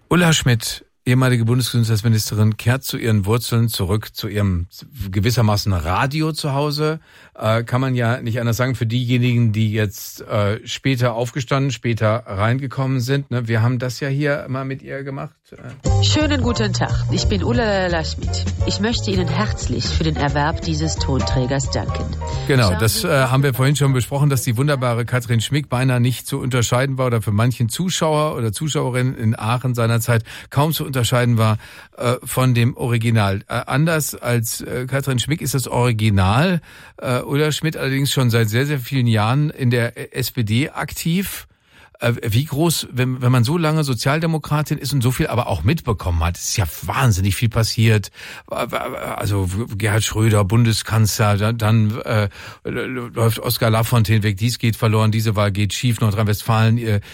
Ulla Schmidt, ehemalige Bundesgesundheitsministerin, kehrt zu ihren Wurzeln zurück, zu ihrem gewissermaßen Radio zu Hause. Kann man ja nicht anders sagen, für diejenigen, die jetzt später aufgestanden, später reingekommen sind. Ne? Wir haben das ja hier mal mit ihr gemacht. Schönen guten Tag, ich bin Ulla Schmidt. Ich möchte Ihnen herzlich für den Erwerb dieses Tonträgers danken. Genau, das haben wir vorhin schon besprochen, dass die wunderbare Katrin Schmick beinahe nicht zu unterscheiden war oder für manchen Zuschauer oder Zuschauerinnen in Aachen seinerzeit kaum zu unterscheiden war von dem Original. Anders als Katrin Schmick ist das Original Ulla Schmidt allerdings schon seit sehr, sehr vielen Jahren in der SPD aktiv. Wie groß, wenn man so lange Sozialdemokratin ist und so viel aber auch mitbekommen hat, ist ja wahnsinnig viel passiert. Also Gerhard Schröder, Bundeskanzler, dann läuft Oskar Lafontaine weg, dies geht verloren, diese Wahl geht schief, Nordrhein-Westfalen,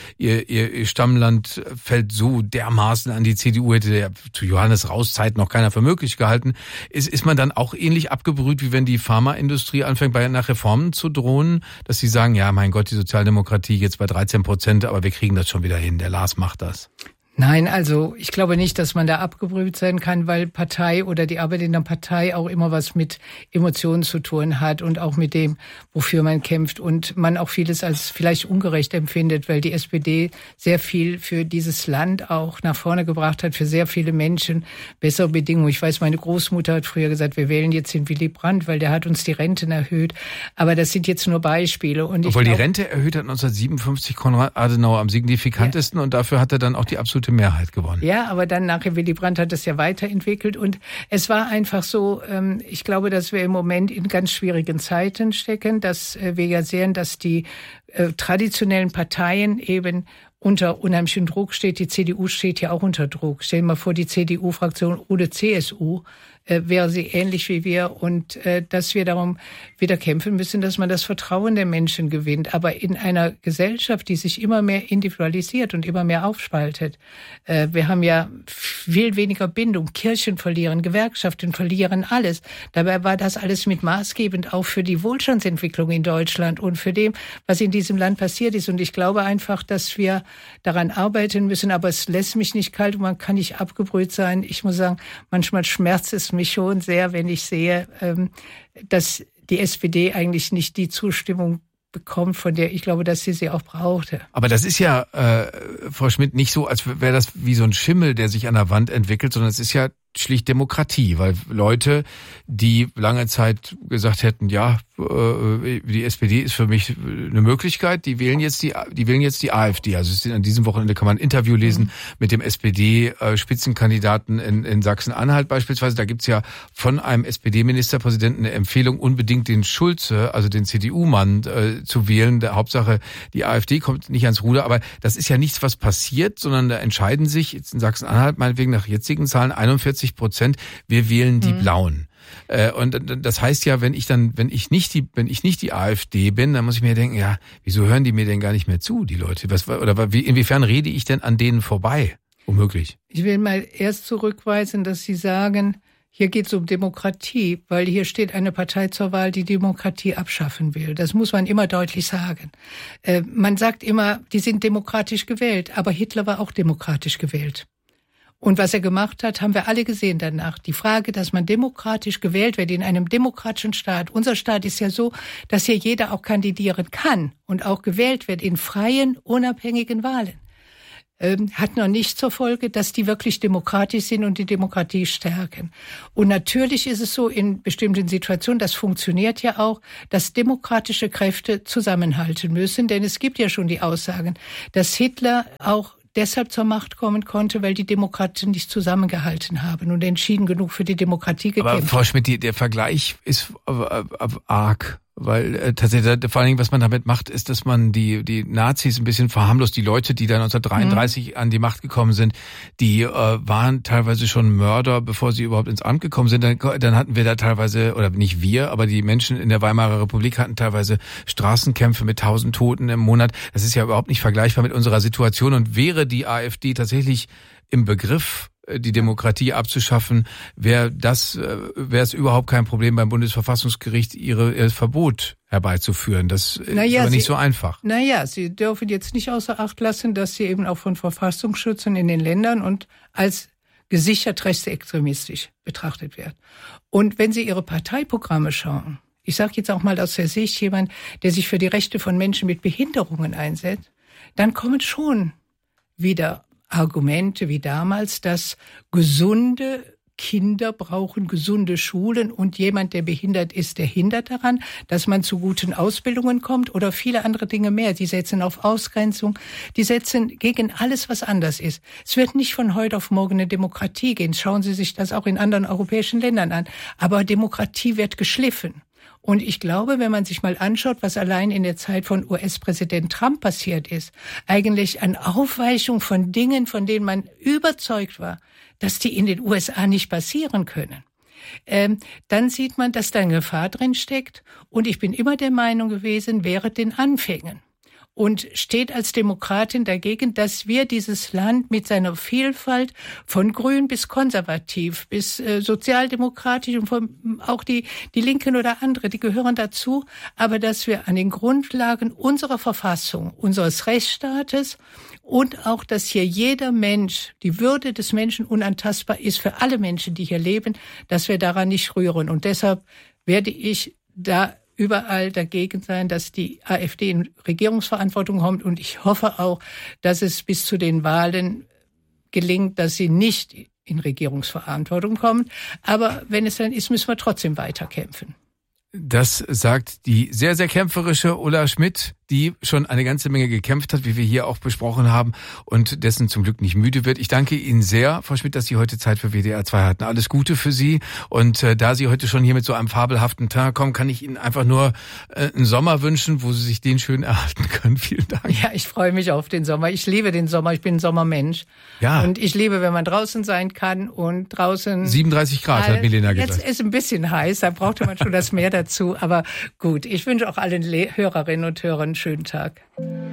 ihr Stammland fällt so dermaßen an die CDU, hätte ja zu Johannes Rauhs Zeit noch keiner für möglich gehalten. Ist man dann auch ähnlich abgebrüht, wie wenn die Pharmaindustrie anfängt, nach Reformen zu drohen, dass sie sagen, ja, mein Gott, die Sozialdemokratie jetzt bei 13%, aber wir kriegen das schon wieder hin. Der Lars macht das. Nein, also ich glaube nicht, dass man da abgebrüht sein kann, weil Partei oder die Arbeit in der Partei auch immer was mit Emotionen zu tun hat und auch mit dem, wofür man kämpft und man auch vieles als vielleicht ungerecht empfindet, weil die SPD sehr viel für dieses Land auch nach vorne gebracht hat, für sehr viele Menschen bessere Bedingungen. Ich weiß, meine Großmutter hat früher gesagt, wir wählen jetzt den Willy Brandt, weil der hat uns die Renten erhöht. Aber das sind jetzt nur Beispiele. Und obwohl die Rente erhöht hat 1957 Konrad Adenauer am signifikantesten, ja. Und dafür hat er dann auch die absolute Mehrheit gewonnen. Ja, aber dann nachher Willy Brandt hat es ja weiterentwickelt und es war einfach so, ich glaube, dass wir im Moment in ganz schwierigen Zeiten stecken, dass wir ja sehen, dass die traditionellen Parteien eben unter unheimlichem Druck steht. Die CDU steht ja auch unter Druck. Stell dir mal vor, die CDU-Fraktion ohne CSU wäre sie ähnlich wie wir und dass wir darum wieder kämpfen müssen, dass man das Vertrauen der Menschen gewinnt. Aber in einer Gesellschaft, die sich immer mehr individualisiert und immer mehr aufspaltet, wir haben ja viel weniger Bindung, Kirchen verlieren, Gewerkschaften verlieren alles. Dabei war das alles mit maßgebend auch für die Wohlstandsentwicklung in Deutschland und für dem, was in diesem Land passiert ist. Und ich glaube einfach, dass wir daran arbeiten müssen, aber es lässt mich nicht kalt und man kann nicht abgebrüht sein. Ich muss sagen, manchmal schmerzt es mich schon sehr, wenn ich sehe, dass die SPD eigentlich nicht die Zustimmung bekommt, von der ich glaube, dass sie auch brauchte. Aber das ist ja, Frau Schmidt, nicht so, als wäre das wie so ein Schimmel, der sich an der Wand entwickelt, sondern es ist ja schlicht Demokratie, weil Leute, die lange Zeit gesagt hätten, ja, die SPD ist für mich eine Möglichkeit, die wählen jetzt die AfD. Also an diesem Wochenende kann man ein Interview lesen mit dem SPD-Spitzenkandidaten in Sachsen-Anhalt beispielsweise. Da gibt's ja von einem SPD-Ministerpräsidenten eine Empfehlung, unbedingt den Schulze, also den CDU-Mann, zu wählen. Der Hauptsache, die AfD kommt nicht ans Ruder. Aber das ist ja nichts, was passiert, sondern da entscheiden sich jetzt in Sachsen-Anhalt meinetwegen nach jetzigen Zahlen 41%, wir wählen die Blauen. Und das heißt ja, wenn ich nicht die AfD bin, dann muss ich mir denken, ja, wieso hören die mir denn gar nicht mehr zu, die Leute? Inwiefern rede ich denn an denen vorbei? Womöglich. Ich will mal erst zurückweisen, dass Sie sagen, hier geht es um Demokratie, weil hier steht eine Partei zur Wahl, die Demokratie abschaffen will. Das muss man immer deutlich sagen. Man sagt immer, die sind demokratisch gewählt, aber Hitler war auch demokratisch gewählt. Und was er gemacht hat, haben wir alle gesehen danach. Die Frage, dass man demokratisch gewählt wird in einem demokratischen Staat. Unser Staat ist ja so, dass hier jeder auch kandidieren kann und auch gewählt wird in freien, unabhängigen Wahlen. Hat noch nicht zur Folge, dass die wirklich demokratisch sind und die Demokratie stärken. Und natürlich ist es so in bestimmten Situationen, das funktioniert ja auch, dass demokratische Kräfte zusammenhalten müssen. Denn es gibt ja schon die Aussagen, dass Hitler auch deshalb zur Macht kommen konnte, weil die Demokraten nicht zusammengehalten haben und entschieden genug für die Demokratie gekämpft haben. Aber Frau Schmidt, der Vergleich ist arg. Weil tatsächlich vor allen Dingen, was man damit macht, ist, dass man die Nazis ein bisschen verharmlost. Die Leute, die dann 1933 an die Macht gekommen sind, die waren teilweise schon Mörder, bevor sie überhaupt ins Amt gekommen sind. Dann hatten wir da teilweise, oder nicht wir, aber die Menschen in der Weimarer Republik hatten teilweise Straßenkämpfe mit 1000 Toten im Monat. Das ist ja überhaupt nicht vergleichbar mit unserer Situation. Und wäre die AfD tatsächlich im Begriff, die Demokratie abzuschaffen, wäre es überhaupt kein Problem beim Bundesverfassungsgericht, ihr Verbot herbeizuführen. Das ist aber nicht so einfach. Sie dürfen jetzt nicht außer Acht lassen, dass sie eben auch von Verfassungsschützern in den Ländern und als gesichert rechtsextremistisch betrachtet wird. Und wenn Sie Ihre Parteiprogramme schauen, ich sage jetzt auch mal aus der Sicht jemand, der sich für die Rechte von Menschen mit Behinderungen einsetzt, dann kommen schon wieder Argumente wie damals, dass gesunde Kinder brauchen gesunde Schulen und jemand, der behindert ist, der hindert daran, dass man zu guten Ausbildungen kommt oder viele andere Dinge mehr. Die setzen auf Ausgrenzung, die setzen gegen alles, was anders ist. Es wird nicht von heute auf morgen eine Demokratie gehen. Schauen Sie sich das auch in anderen europäischen Ländern an. Aber Demokratie wird geschliffen. Und ich glaube, wenn man sich mal anschaut, was allein in der Zeit von US-Präsident Trump passiert ist, eigentlich eine Aufweichung von Dingen, von denen man überzeugt war, dass die in den USA nicht passieren können. Dann sieht man, dass da eine Gefahr drin steckt. Und ich bin immer der Meinung gewesen, während den Anfängen. Und steht als Demokratin dagegen, dass wir dieses Land mit seiner Vielfalt von grün bis konservativ, bis sozialdemokratisch und auch die Linken oder andere, die gehören dazu, aber dass wir an den Grundlagen unserer Verfassung, unseres Rechtsstaates und auch, dass hier jeder Mensch, die Würde des Menschen unantastbar ist für alle Menschen, die hier leben, dass wir daran nicht rühren. Und deshalb werde ich da überall dagegen sein, dass die AfD in Regierungsverantwortung kommt. Und ich hoffe auch, dass es bis zu den Wahlen gelingt, dass sie nicht in Regierungsverantwortung kommt. Aber wenn es dann ist, müssen wir trotzdem weiterkämpfen. Das sagt die sehr, sehr kämpferische Ulla Schmidt, die schon eine ganze Menge gekämpft hat, wie wir hier auch besprochen haben und dessen zum Glück nicht müde wird. Ich danke Ihnen sehr, Frau Schmidt, dass Sie heute Zeit für WDR 2 hatten. Alles Gute für Sie. Und da Sie heute schon hier mit so einem fabelhaften Teint kommen, kann ich Ihnen einfach nur einen Sommer wünschen, wo Sie sich den schön erhalten können. Vielen Dank. Ja, ich freue mich auf den Sommer. Ich liebe den Sommer. Ich bin ein Sommermensch. Ja. Und ich liebe, wenn man draußen sein kann und draußen 37 Grad, hat Milena gesagt. Jetzt ist ein bisschen heiß, da brauchte man schon das Meer dazu. Aber gut, ich wünsche auch allen Hörerinnen und Hörern einen schönen Tag.